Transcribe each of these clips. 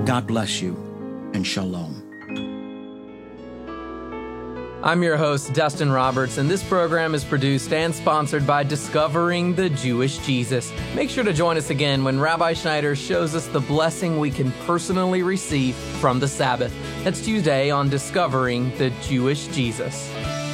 God bless you, and shalom. I'm your host, Dustin Roberts, and this program is produced and sponsored by Discovering the Jewish Jesus. Make sure to join us again when Rabbi Schneider shows us the blessing we can personally receive from the Sabbath. That's Tuesday on Discovering the Jewish Jesus.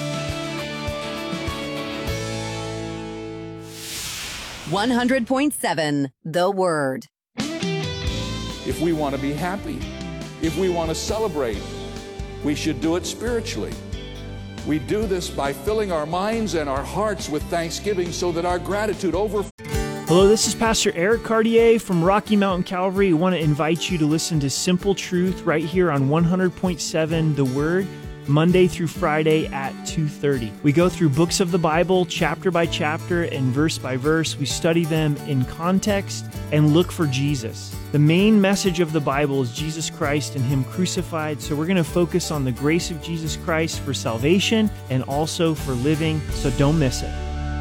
.7 The Word. If we want to be happy, if we want to celebrate, we should do it spiritually. We do this by filling our minds and our hearts with thanksgiving so that our gratitude overflows. Hello, this is Pastor Eric Cartier from Rocky Mountain Calvary. We want to invite you to listen to Simple Truth right here on 100.7 The Word, Monday through Friday at 2:30. We go through books of the Bible, chapter by chapter and verse by verse. We study them in context and look for Jesus. The main message of the Bible is Jesus Christ and Him crucified, so we're going to focus on the grace of Jesus Christ for salvation and also for living, so don't miss it.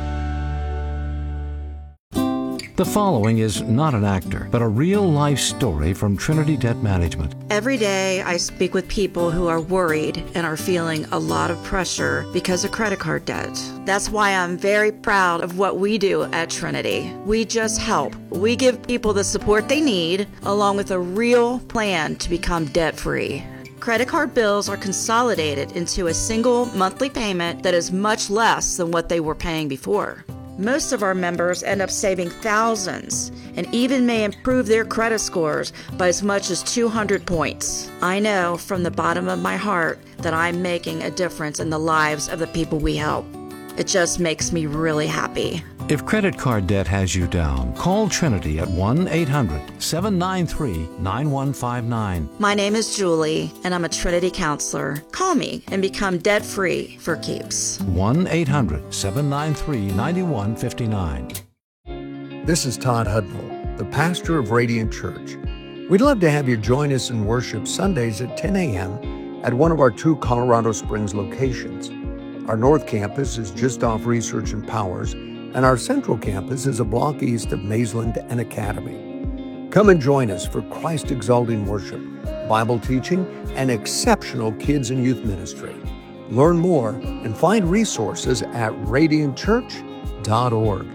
The following is not an actor, but a real-life story from Trinity Debt Management. Every day I speak with people who are worried and are feeling a lot of pressure because of credit card debt. That's why I'm very proud of what we do at Trinity. We just help. We give people the support they need, along with a real plan to become debt-free. Credit card bills are consolidated into a single monthly payment that is much less than what they were paying before. Most of our members end up saving thousands and even may improve their credit scores by as much as 200 points. I know from the bottom of my heart that I'm making a difference in the lives of the people we help. It just makes me really happy. If credit card debt has you down, call Trinity at 1-800-793-9159. My name is Julie, and I'm a Trinity counselor. Call me and become debt-free for keeps. 1-800-793-9159. This is Todd Hudnall, the pastor of Radiant Church. We'd love to have you join us in worship Sundays at 10 a.m. at one of our 2 Colorado Springs locations. Our North Campus is just off Research and Powers, and our Central Campus is a block east of Maysland and Academy. Come and join us for Christ-exalting worship, Bible teaching, and exceptional kids and youth ministry. Learn more and find resources at radiantchurch.org.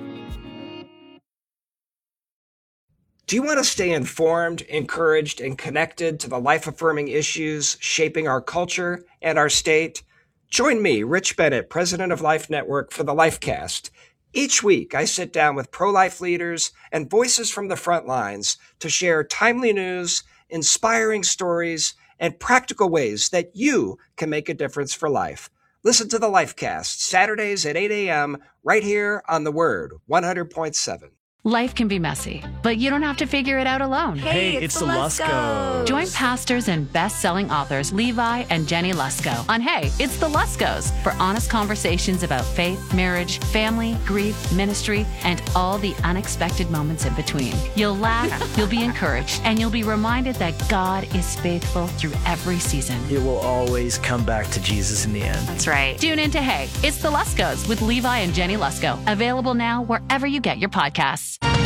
Do you want to stay informed, encouraged, and connected to the life-affirming issues shaping our culture and our state? Join me, Rich Bennett, president of Life Network, for the LifeCast. Each week, I sit down with pro-life leaders and voices from the front lines to share timely news, inspiring stories, and practical ways that you can make a difference for life. Listen to the LifeCast, Saturdays at 8 a.m., right here on The Word, 100.7. Life can be messy, but you don't have to figure it out alone. Hey, it's the Luskos. Join pastors and best-selling authors Levi and Jenny Lusko on Hey, It's the Luskos for honest conversations about faith, marriage, family, grief, ministry, and all the unexpected moments in between. You'll laugh, you'll be encouraged, and you'll be reminded that God is faithful through every season. It will always come back to Jesus in the end. That's right. Tune in to Hey, It's the Luskos with Levi and Jenny Lusko. Available now wherever you get your podcasts.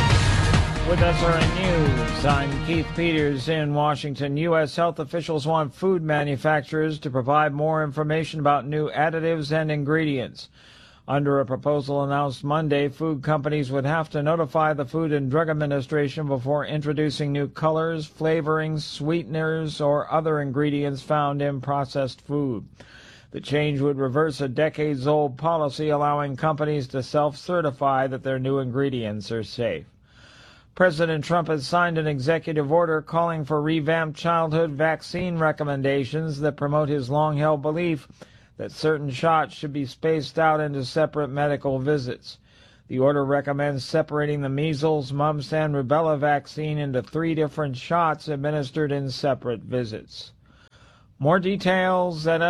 With SRN News, I'm Keith Peters in Washington. U.S. health officials want food manufacturers to provide more information about new additives and ingredients. Under a proposal announced Monday, food companies would have to notify the Food and Drug Administration before introducing new colors, flavorings, sweeteners, or other ingredients found in processed food. The change would reverse a decades-old policy allowing companies to self-certify that their new ingredients are safe. President Trump has signed an executive order calling for revamped childhood vaccine recommendations that promote his long-held belief that certain shots should be spaced out into separate medical visits. The order recommends separating the measles, mumps, and rubella vaccine into 3 different shots administered in separate visits. More details at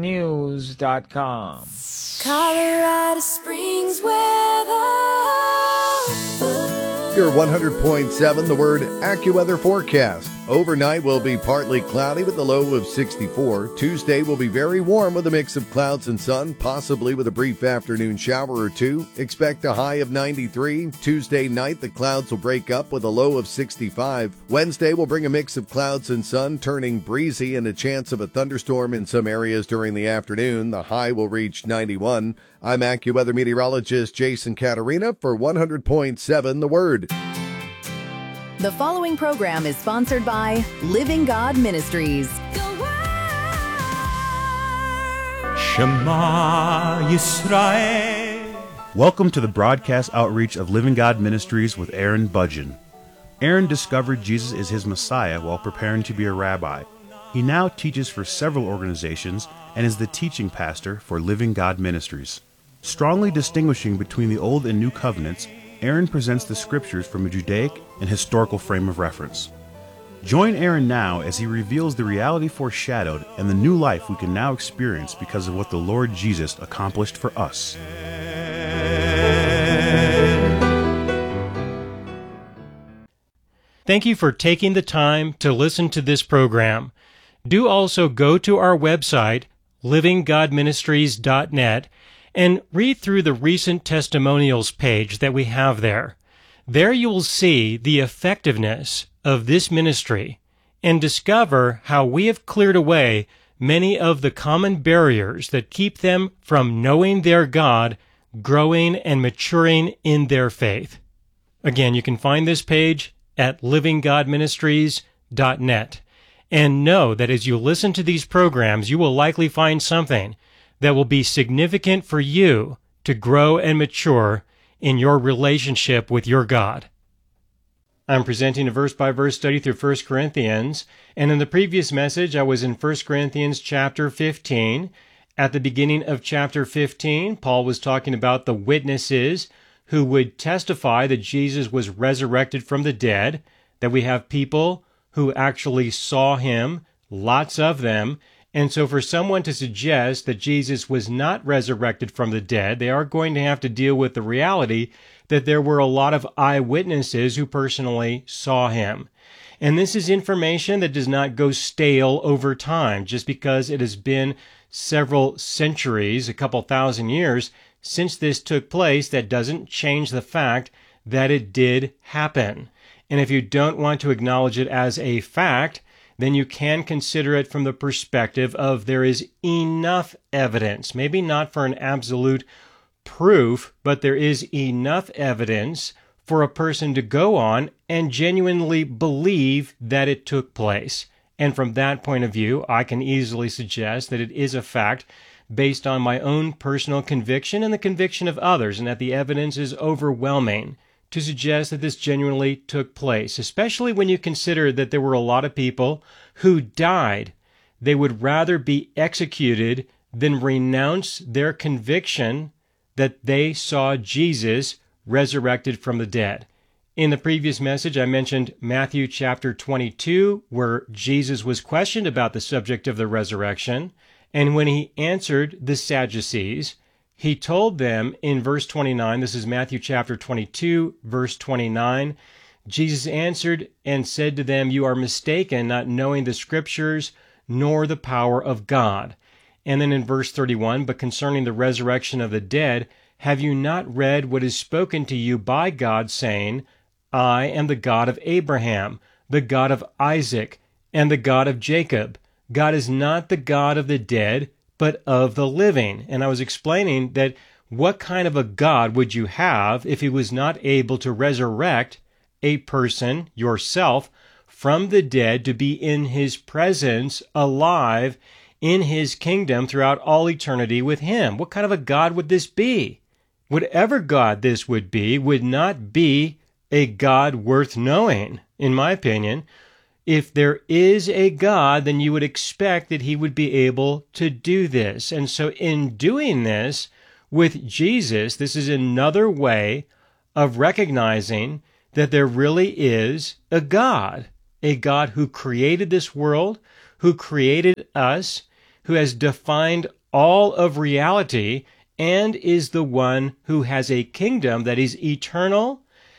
srnnews.com. Colorado Springs weather. Your 100.7 The Word AccuWeather forecast. Overnight will be partly cloudy with a low of 64. Tuesday will be very warm with a mix of clouds and sun, possibly with a brief afternoon shower or two. Expect a high of 93. Tuesday night, the clouds will break up with a low of 65. Wednesday will bring a mix of clouds and sun, turning breezy and a chance of a thunderstorm in some areas during the afternoon. The high will reach 91. I'm AccuWeather meteorologist Jason Caterina for 100.7 The Word. The following program is sponsored by Living God Ministries. Shema Yisrael. Welcome to the broadcast outreach of Living God Ministries with Aaron Budgen. Aaron discovered Jesus is his Messiah while preparing to be a rabbi. He now teaches for several organizations and is the teaching pastor for Living God Ministries. Strongly distinguishing between the Old and New Covenants, Aaron presents the Scriptures from a Judaic and historical frame of reference. Join Aaron now as he reveals the reality foreshadowed and the new life we can now experience because of what the Lord Jesus accomplished for us. Thank you for taking the time to listen to this program. Do also go to our website, livinggodministries.net, and read through the recent testimonials page that we have there. There you will see the effectiveness of this ministry and discover how we have cleared away many of the common barriers that keep them from knowing their God, growing and maturing in their faith. Again, you can find this page at livinggodministries.net. And know that as you listen to these programs, you will likely find something that will be significant for you to grow and mature in your relationship with your God. I'm presenting a verse-by-verse study through 1 Corinthians, and in the previous message I was in 1 Corinthians chapter 15. At the beginning of chapter 15, Paul was talking about the witnesses who would testify that Jesus was resurrected from the dead, that we have people who actually saw him, lots of them. And so for someone to suggest that Jesus was not resurrected from the dead, they are going to have to deal with the reality that there were a lot of eyewitnesses who personally saw him. And this is information that does not go stale over time. Just because it has been several centuries, a couple thousand years, since this took place, that doesn't change the fact that it did happen. And if you don't want to acknowledge it as a fact, then you can consider it from the perspective of there is enough evidence, maybe not for an absolute proof, but there is enough evidence for a person to go on and genuinely believe that it took place. And from that point of view, I can easily suggest that it is a fact based on my own personal conviction and the conviction of others, and that the evidence is overwhelming to suggest that this genuinely took place, especially when you consider that there were a lot of people who died. They would rather be executed than renounce their conviction that they saw Jesus resurrected from the dead. In the previous message, I mentioned Matthew chapter 22, where Jesus was questioned about the subject of the resurrection, and when he answered the Sadducees, he told them in verse 29, this is Matthew chapter 22, verse 29, Jesus answered and said to them, "You are mistaken, not knowing the Scriptures nor the power of God." And then in verse 31, "But concerning the resurrection of the dead, have you not read what is spoken to you by God, saying, I am the God of Abraham, the God of Isaac, and the God of Jacob. God is not the God of the dead, but of the living." And I was explaining that what kind of a God would you have if he was not able to resurrect a person, yourself, from the dead to be in his presence, alive, in his kingdom throughout all eternity with him? What kind of a God would this be? Whatever God this would not be a God worth knowing, in my opinion. If there is a God, then you would expect that he would be able to do this. And so in doing this with Jesus, this is another way of recognizing that there really is a God who created this world, who created us, who has defined all of reality, and is the one who has a kingdom that is eternal,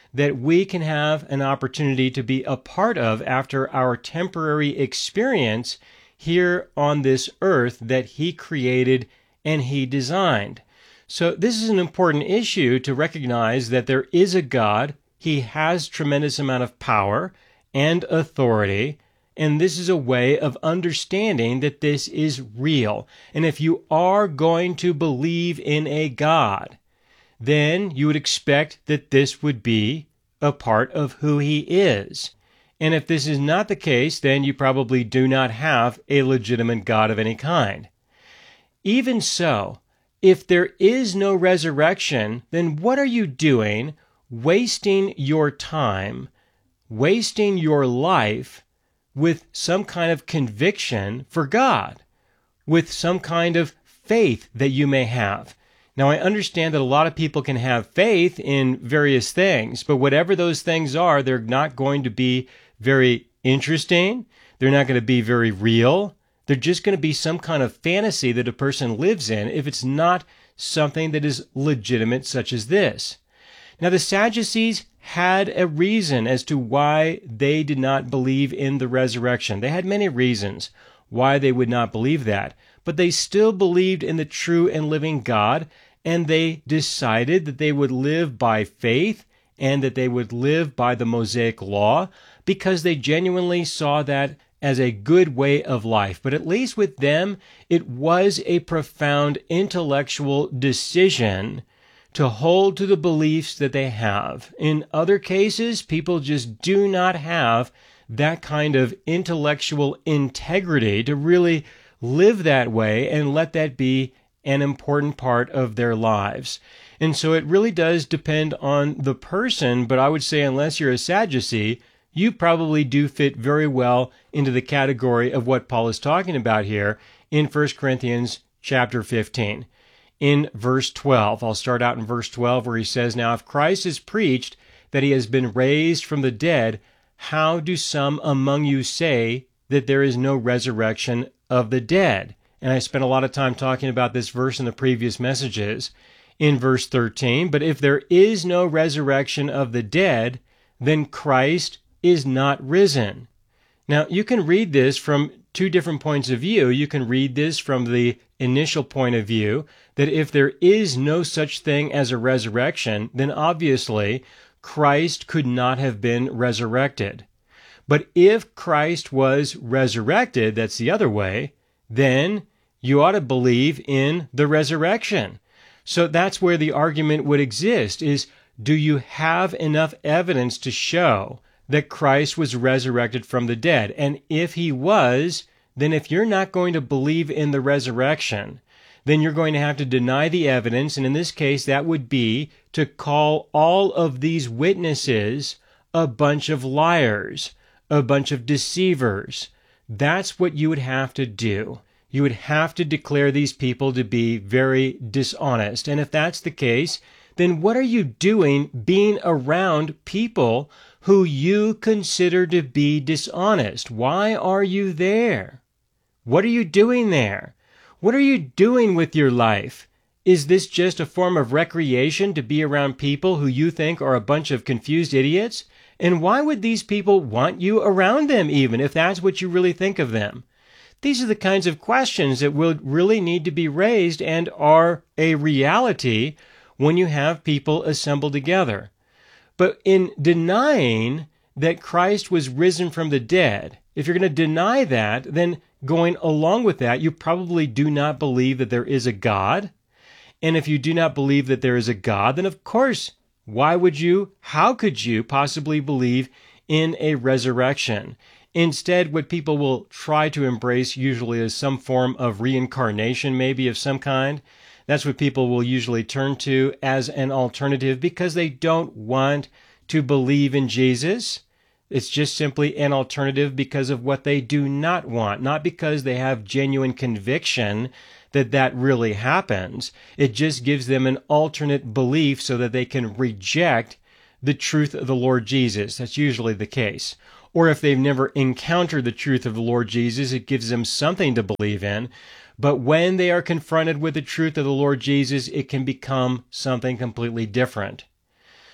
that we can have an opportunity to be a part of after our temporary experience here on this earth that He created and He designed. So this is an important issue to recognize that there is a God. He has tremendous amount of power and authority, and this is a way of understanding that this is real. And if you are going to believe in a God, then you would expect that this would be a part of who He is. And if this is not the case, then you probably do not have a legitimate God of any kind. Even so, if there is no resurrection, then what are you doing wasting your time, wasting your life with some kind of conviction for God, with some kind of faith that you may have? Now, I understand that a lot of people can have faith in various things, but whatever those things are, they're not going to be very interesting. They're not going to be very real. They're just going to be some kind of fantasy that a person lives in if it's not something that is legitimate such as this. Now, the Sadducees had a reason as to why they did not believe in the resurrection. They had many reasons why they would not believe that, but they still believed in the true and living God, and they decided that they would live by faith and that they would live by the Mosaic Law because they genuinely saw that as a good way of life. But at least with them, it was a profound intellectual decision to hold to the beliefs that they have. In other cases, people just do not have that kind of intellectual integrity to really live that way and let that be an important part of their lives. And so it really does depend on the person, but I would say unless you're a Sadducee, you probably do fit very well into the category of what Paul is talking about here in 1 Corinthians chapter 15. In verse 12, I'll start out in verse 12 where he says, "Now if Christ is preached that He has been raised from the dead, how do some among you say that there is no resurrection of the dead?" And I spent a lot of time talking about this verse in the previous messages. In verse 13, "But if there is no resurrection of the dead, then Christ is not risen." Now, you can read this from two different points of view. You can read this from the initial point of view, that if there is no such thing as a resurrection, then obviously Christ could not have been resurrected. But if Christ was resurrected, that's the other way, then you ought to believe in the resurrection. So that's where the argument would exist, is do you have enough evidence to show that Christ was resurrected from the dead? And if He was, then if you're not going to believe in the resurrection, then you're going to have to deny the evidence, and in this case, that would be to call all of these witnesses a bunch of liars, a bunch of deceivers. That's what you would have to do. You would have to declare these people to be very dishonest. And if that's the case, then what are you doing being around people who you consider to be dishonest? Why are you there? What are you doing there? What are you doing with your life? Is this just a form of recreation to be around people who you think are a bunch of confused idiots? And why would these people want you around them even, if that's what you really think of them? These are the kinds of questions that will really need to be raised and are a reality when you have people assembled together. But in denying that Christ was risen from the dead, if you're going to deny that, then going along with that, you probably do not believe that there is a God. And if you do not believe that there is a God, then of course, how could you possibly believe in a resurrection? Instead, what people will try to embrace usually is some form of reincarnation, maybe of some kind. That's what people will usually turn to as an alternative because they don't want to believe in Jesus. It's just simply an alternative because of what they do not want, not because they have genuine conviction that that really happens. It just gives them an alternate belief so that they can reject the truth of the Lord Jesus. That's usually the case. Or if they've never encountered the truth of the Lord Jesus, it gives them something to believe in. But when they are confronted with the truth of the Lord Jesus, it can become something completely different.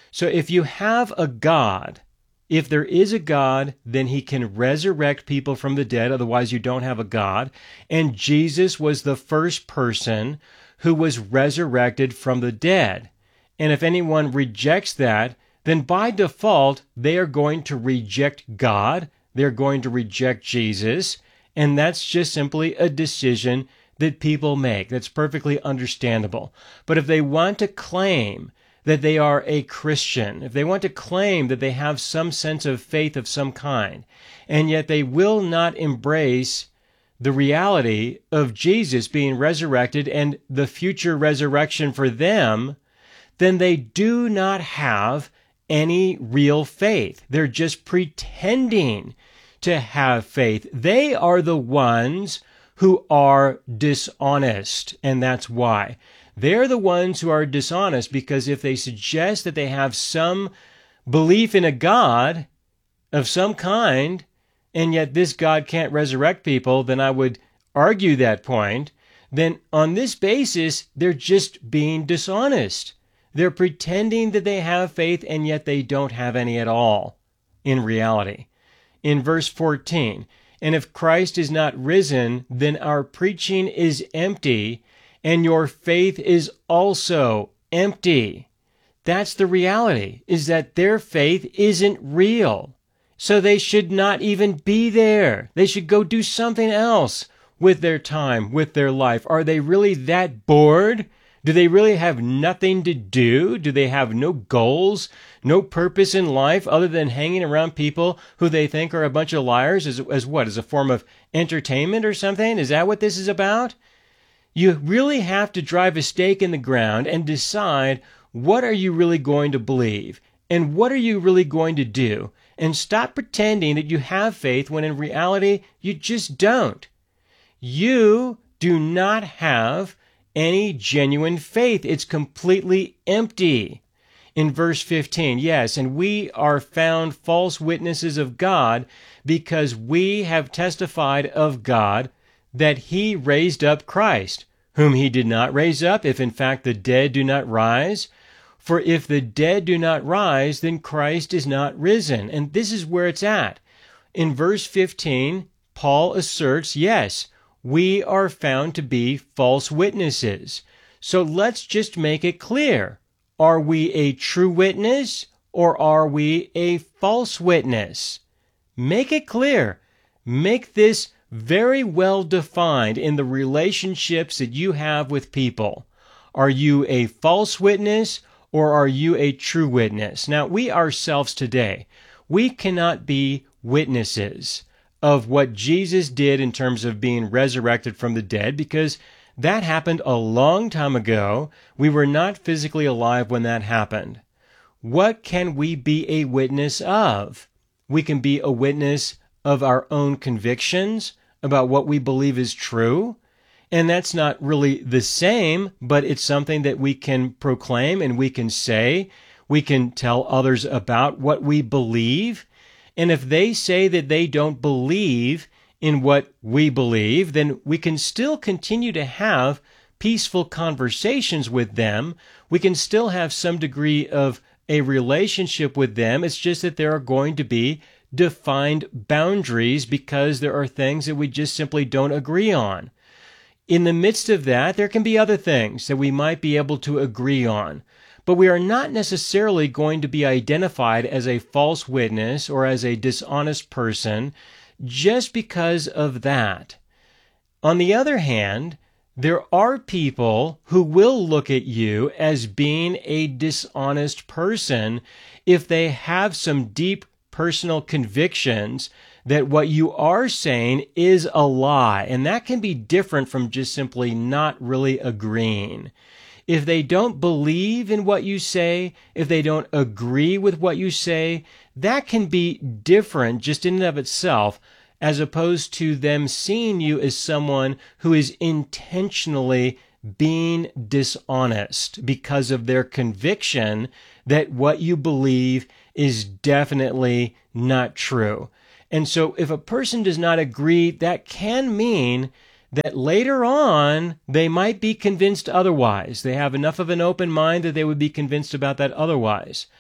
So if you have a God, if there is a God, then he can resurrect people from the dead. Otherwise, you don't have a God. And Jesus was the first person who was resurrected from the dead. And if anyone rejects that, then by default, they are going to reject God. They're going to reject Jesus. And that's just simply a decision that people make. That's perfectly understandable. But if they want to claim that they are a Christian, if they want to claim that they have some sense of faith of some kind, and yet they will not embrace the reality of Jesus being resurrected and the future resurrection for them, then they do not have any real faith. They're just pretending to have faith. They are the ones who are dishonest, and that's why. They're the ones who are dishonest, because if they suggest that they have some belief in a God of some kind, and yet this God can't resurrect people, then I would argue that point. Then on this basis, they're just being dishonest. They're pretending that they have faith, and yet they don't have any at all in reality. In verse 14, and if Christ is not risen, then our preaching is empty, and your faith is also empty. That's the reality, is that their faith isn't real. So they should not even be there. They should go do something else with their time, with their life. Are they really that bored? Do they really have nothing to do? Do they have no goals, no purpose in life other than hanging around people who they think are a bunch of liars as what? As a form of entertainment or something? Is that what this is about? You really have to drive a stake in the ground and decide, what are you really going to believe? And what are you really going to do? And stop pretending that you have faith when in reality you just don't. You do not have any genuine faith. It's completely empty. In verse 15, yes, and we are found false witnesses of God because we have testified of God that he raised up Christ, whom he did not raise up, if in fact the dead do not rise. For if the dead do not rise, then Christ is not risen. And this is where it's at. In verse 15, Paul asserts, yes, we are found to be false witnesses. So let's just make it clear. Are we a true witness or are we a false witness? Make it clear. Make this very well defined in the relationships that you have with people. Are you a false witness or are you a true witness? Now, we ourselves today, we cannot be witnesses of what Jesus did in terms of being resurrected from the dead, because that happened a long time ago. We were not physically alive when that happened. What can we be a witness of? We can be a witness of our own convictions about what we believe is true. And that's not really the same, but it's something that we can proclaim and we can say. We can tell others about what we believe. And if they say that they don't believe in what we believe, then we can still continue to have peaceful conversations with them. We can still have some degree of a relationship with them. It's just that there are going to be defined boundaries because there are things that we just simply don't agree on. In the midst of that, there can be other things that we might be able to agree on. But we are not necessarily going to be identified as a false witness or as a dishonest person just because of that. On the other hand, there are people who will look at you as being a dishonest person if they have some deep personal convictions that what you are saying is a lie. And that can be different from just simply not really agreeing. If they don't believe in what you say, if they don't agree with what you say, that can be different just in and of itself, as opposed to them seeing you as someone who is intentionally being dishonest because of their conviction that what you believe is definitely not true. And so if a person does not agree, that can mean that later on they might be convinced otherwise. They have enough of an open mind that they would be convinced about that otherwise.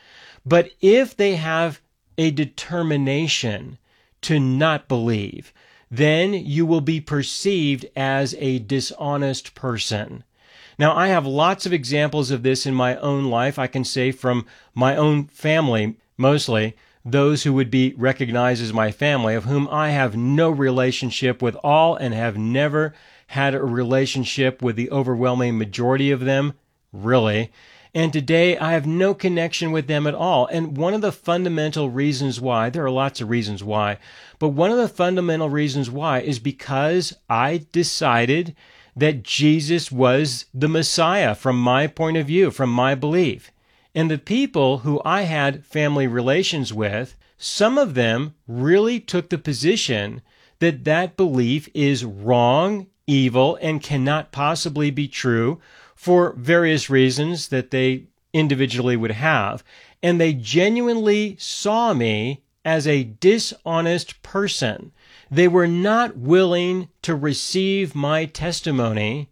But if they have a determination to not believe, then you will be perceived as a dishonest person. Now, I have lots of examples of this in my own life. I can say from my own family, mostly, those who would be recognized as my family, of whom I have no relationship with all and have never had a relationship with the overwhelming majority of them, really. And today, I have no connection with them at all. And one of the fundamental reasons why, there are lots of reasons why, but one of the fundamental reasons why is because I decided that Jesus was the Messiah from my point of view, from my belief. And the people who I had family relations with, some of them really took the position that that belief is wrong, evil, and cannot possibly be true for various reasons that they individually would have. And they genuinely saw me as a dishonest person. They were not willing to receive my testimony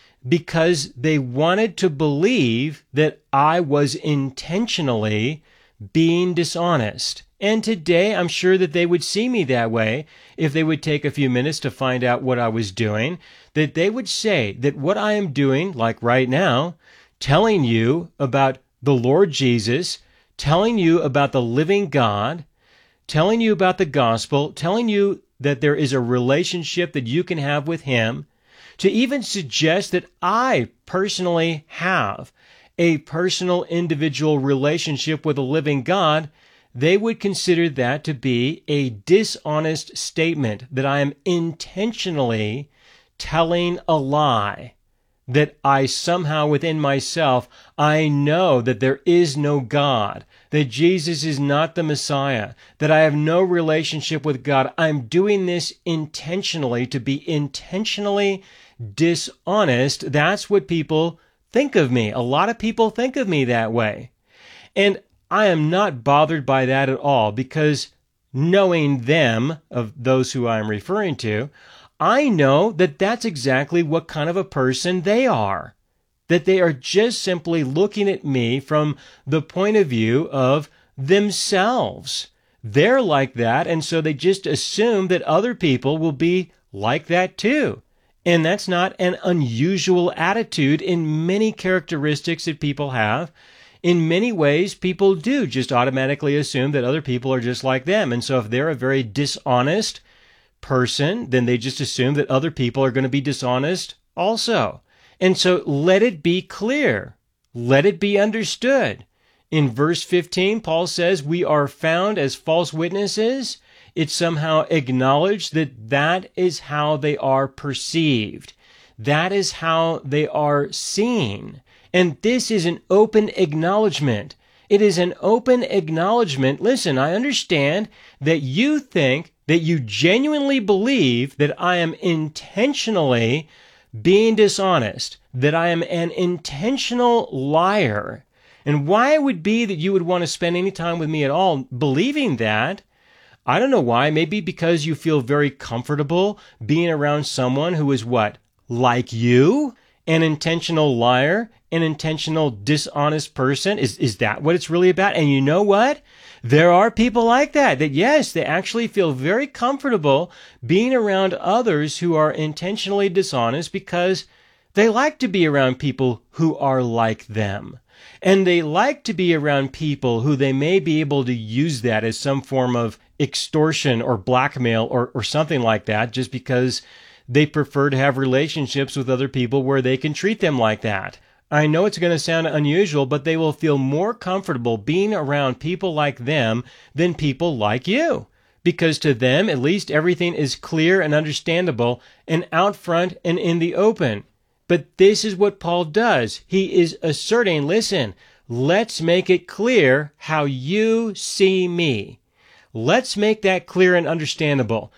because they wanted to believe that I was intentionally being dishonest. And today, I'm sure that they would see me that way if they would take a few minutes to find out what I was doing, that they would say that what I am doing, like right now, telling you about the Lord Jesus, telling you about the living God, telling you about the gospel, telling you that there is a relationship that you can have with Him, to even suggest that I personally have a personal individual relationship with a living God, they would consider that to be a dishonest statement, that I am intentionally telling a lie, that I somehow within myself, I know that there is no God, that Jesus is not the Messiah, that I have no relationship with God. I'm doing this intentionally to be intentionally dishonest. That's what people think of me. A lot of people think of me that way. And I am not bothered by that at all, because knowing them, of those who I'm referring to, I know that that's exactly what kind of a person they are. That they are just simply looking at me from the point of view of themselves. They're like that, and so they just assume that other people will be like that too. And that's not an unusual attitude in many characteristics that people have. In many ways, people do just automatically assume that other people are just like them. And so if they're a very dishonest person, then they just assume that other people are going to be dishonest also. And so let it be clear. Let it be understood. In verse 15, Paul says, we are found as false witnesses. It's somehow acknowledged that that is how they are perceived. That is how they are seen. And this is an open acknowledgement. It is an open acknowledgement. Listen, I understand that you think, that you genuinely believe that I am intentionally being dishonest, that I am an intentional liar. And why it would be that you would want to spend any time with me at all believing that, I don't know why. Maybe because you feel very comfortable being around someone who is what? Like you? An intentional liar? An intentional dishonest person? Is that what it's really about? And you know what? There are people like that yes, they actually feel very comfortable being around others who are intentionally dishonest because they like to be around people who are like them. And they like to be around people who they may be able to use that as some form of extortion or blackmail or something like that, just because they prefer to have relationships with other people where they can treat them like that. I know it's going to sound unusual, but they will feel more comfortable being around people like them than people like you. Because to them, at least, everything is clear and understandable and out front and in the open. But this is what Paul does. He is asserting, listen, let's make it clear how you see me. Let's make that clear and understandable.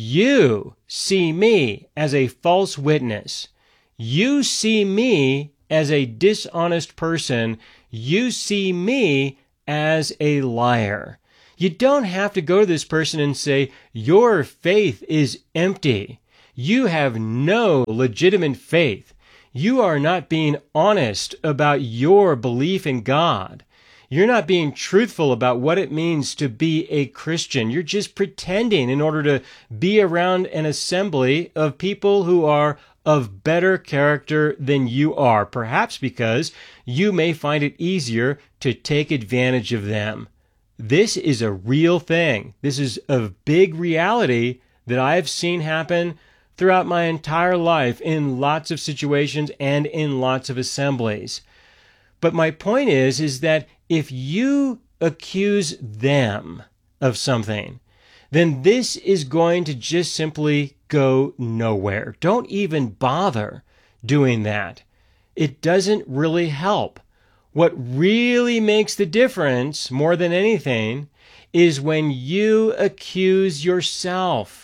You see me as a false witness. You see me as a dishonest person. You see me as a liar. You don't have to go to this person and say, your faith is empty. You have no legitimate faith. You are not being honest about your belief in God. You're not being truthful about what it means to be a Christian. You're just pretending in order to be around an assembly of people who are of better character than you are, perhaps because you may find it easier to take advantage of them. This is a real thing. This is a big reality that I have seen happen throughout my entire life in lots of situations and in lots of assemblies. But my point is that if you accuse them of something, then this is going to just simply go nowhere. Don't even bother doing that. It doesn't really help. What really makes the difference, more than anything, is when you accuse yourself.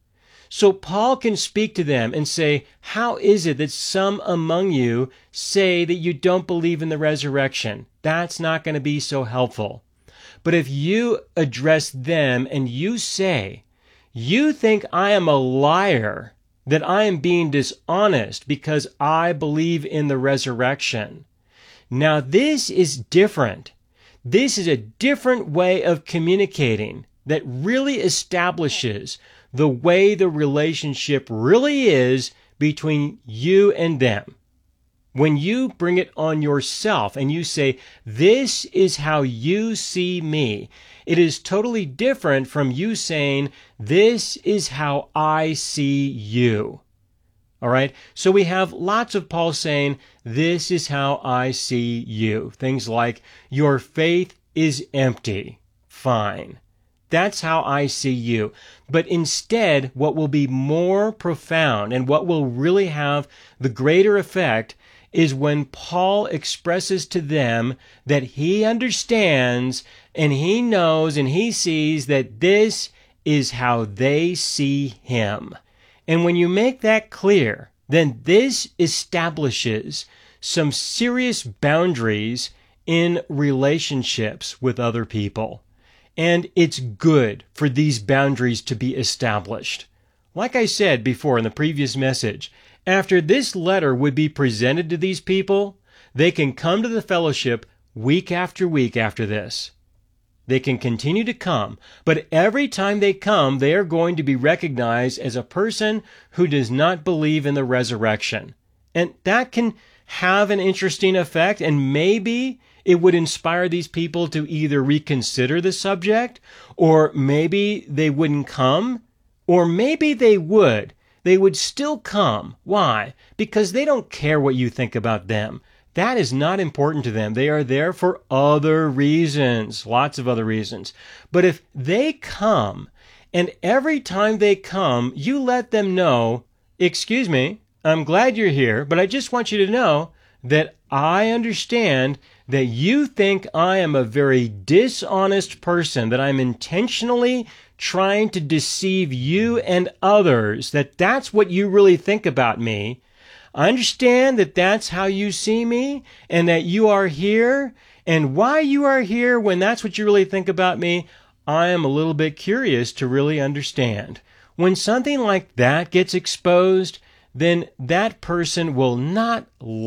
So Paul can speak to them and say, how is it that some among you say that you don't believe in the resurrection? That's not going to be so helpful. But if you address them and you say, you think I am a liar, that I am being dishonest because I believe in the resurrection. Now this is different. This is a different way of communicating that really establishes the way the relationship really is between you and them. When you bring it on yourself and you say, this is how you see me, it is totally different from you saying, this is how I see you. All right? So we have lots of Paul saying, this is how I see you. Things like, your faith is empty. Fine. That's how I see you. But instead, what will be more profound and what will really have the greater effect is when Paul expresses to them that he understands and he knows and he sees that this is how they see him. And when you make that clear, then this establishes some serious boundaries in relationships with other people. And it's good for these boundaries to be established. Like I said before in the previous message, after this letter would be presented to these people, they can come to the fellowship week after week after this. They can continue to come, but every time they come, they are going to be recognized as a person who does not believe in the resurrection. And that can have an interesting effect, and maybe it would inspire these people to either reconsider the subject, or maybe they wouldn't come, or maybe they would. They would still come. Why? Because they don't care what you think about them. That is not important to them. They are there for other reasons, lots of other reasons. But if they come, and every time they come, you let them know, excuse me, I'm glad you're here, but I just want you to know that I understand that you think I am a very dishonest person, that I'm intentionally trying to deceive you and others, that's what you really think about me. I understand that that's how you see me and that you are here, and why you are here when that's what you really think about me, I am a little bit curious to really understand. When something like that gets exposed, then that person will not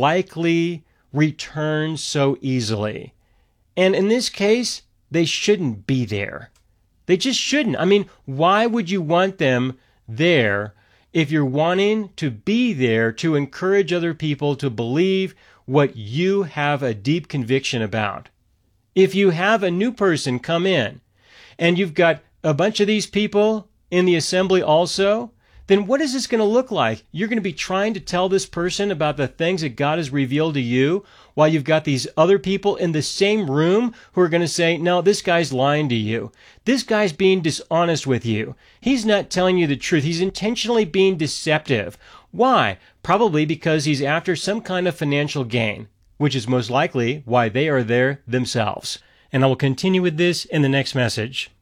likely return so easily. And in this case, they shouldn't be there. They just shouldn't. I mean, why would you want them there if you're wanting to be there to encourage other people to believe what you have a deep conviction about? If you have a new person come in and you've got a bunch of these people in the assembly also, then what is this going to look like? You're going to be trying to tell this person about the things that God has revealed to you while you've got these other people in the same room who are going to say, no, this guy's lying to you. This guy's being dishonest with you. He's not telling you the truth. He's intentionally being deceptive. Why? Probably because he's after some kind of financial gain, which is most likely why they are there themselves. And I will continue with this in the next message.